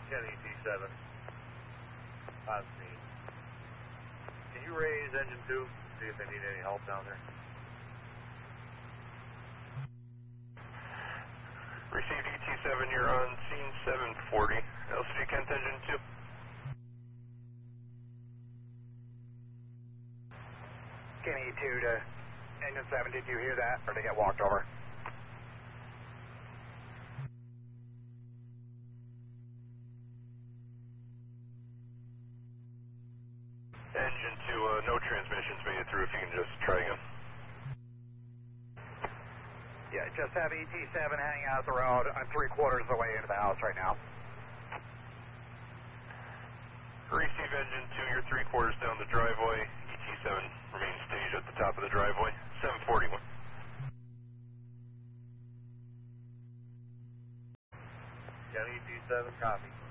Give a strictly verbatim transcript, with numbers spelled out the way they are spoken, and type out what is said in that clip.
Kenny T seven. On scene. Can you raise engine two? See if they need any help down there. Received E T seven, you're on scene seven forty. L C D Kent engine two. Kenny two to engine seven, did you hear that? Or did they get walked over? Engine two, uh, no transmissions made it through, if you can just try again. Yeah, just have E T seven hanging out the road. I'm three quarters of the way into the house right now. Receive engine two, you're three quarters down the driveway. E T seven remains staged at the top of the driveway. seven forty-one. Kenny T seven, copy.